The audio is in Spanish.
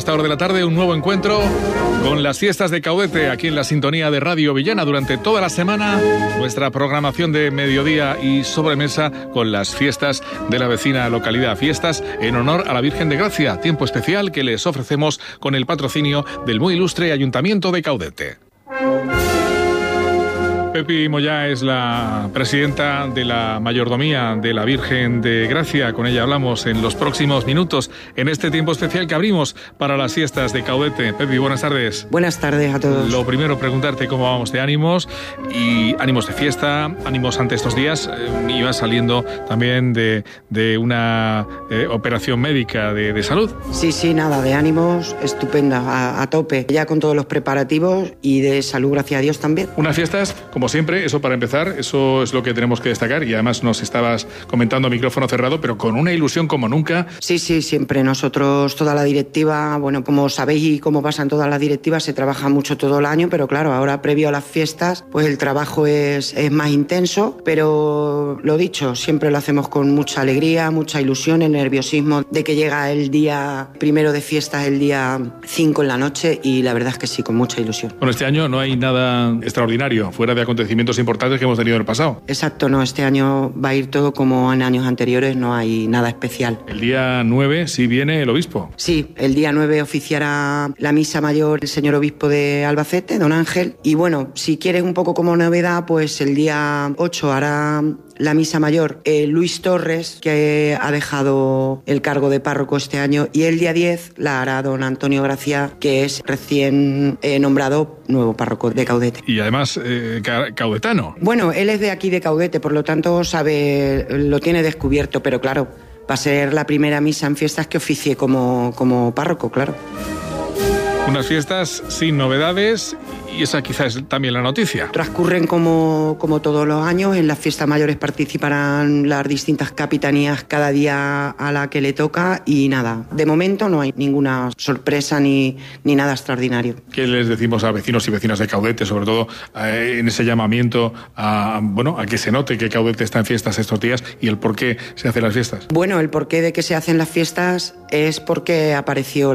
esta hora de la tarde, un nuevo encuentro con las fiestas de Caudete, aquí en la sintonía de Radio Villena. Durante toda la semana, nuestra programación de mediodía y sobremesa con las fiestas de la vecina localidad. Fiestas en honor a la Virgen de Gracia, tiempo especial que les ofrecemos con el patrocinio del muy ilustre Ayuntamiento de Caudete. Pepi Moyá es la presidenta de la mayordomía de la Virgen de Gracia. Con ella hablamos en los próximos minutos, en este tiempo especial que abrimos para las fiestas de Caudete. Pepi, buenas tardes. Buenas tardes a todos. Lo primero, preguntarte cómo vamos de ánimos, y ánimos de fiesta, ánimos ante estos días. Ibas saliendo también de una operación médica de salud. Sí, nada, de ánimos estupenda, a tope. Ya con todos los preparativos y de salud, gracias a Dios también. Unas fiestas, como siempre, eso para empezar, eso es lo que tenemos que destacar, y además nos estabas comentando a micrófono cerrado, pero con una ilusión como nunca. Sí, siempre nosotros, toda la directiva, bueno, como sabéis y como pasa en todas las directivas, se trabaja mucho todo el año, pero claro, ahora previo a las fiestas, pues el trabajo es más intenso, pero lo dicho, siempre lo hacemos con mucha alegría, mucha ilusión, el nerviosismo de que llega el día primero de fiestas, el día 5 en la noche, y la verdad es que sí, con mucha ilusión. Bueno, este año no hay nada extraordinario, fuera de acontecimientos importantes que hemos tenido en el pasado. Exacto, no, este año va a ir todo como en años anteriores, no hay nada especial. El día 9 sí viene el obispo. Sí, el día 9 oficiará la misa mayor el señor obispo de Albacete, don Ángel, y bueno, si quieres un poco como novedad, pues el día 8 hará la misa mayor Luis Torres, que ha dejado el cargo de párroco este año, y el día 10 la hará don Antonio Gracia, que es recién nombrado nuevo párroco de Caudete. Y además caudetano. Bueno, él es de aquí de Caudete, por lo tanto sabe, lo tiene descubierto, pero claro, va a ser la primera misa en fiestas que oficie como párroco, claro. Unas fiestas sin novedades, y esa quizás es también la noticia. Transcurren como todos los años. En las fiestas mayores participarán las distintas capitanías cada día a la que le toca, y nada, de momento no hay ninguna sorpresa ni nada extraordinario. ¿Qué les decimos a vecinos y vecinas de Caudete, sobre todo en ese llamamiento a que se note que Caudete está en fiestas estos días, y el por qué se hacen las fiestas? Bueno, el porqué de que se hacen las fiestas es porque apareció